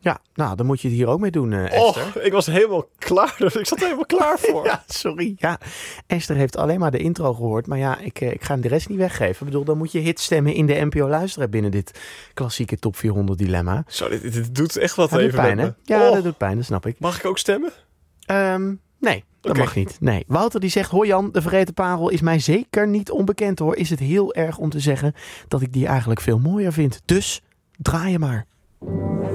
Ja, nou, dan moet je het hier ook mee doen, Esther. Ik was helemaal klaar. Ik zat er helemaal klaar voor. Ja, sorry. Ja, Esther heeft alleen maar de intro gehoord. Maar ja, ik ga hem de rest niet weggeven. Ik bedoel, dan moet je hits stemmen in de NPO Luisteren binnen dit klassieke top 400 dilemma. Zo, dit doet echt wat Dat even doet pijn, met hè? me. Ja, dat doet pijn, dat snap ik. Mag ik ook stemmen? Nee, dat Oké. mag niet. Nee. Wouter die zegt, hoi Jan, de vergeten parel is mij zeker niet onbekend hoor. Is het heel erg om te zeggen dat ik die eigenlijk veel mooier vind. Dus draai je maar.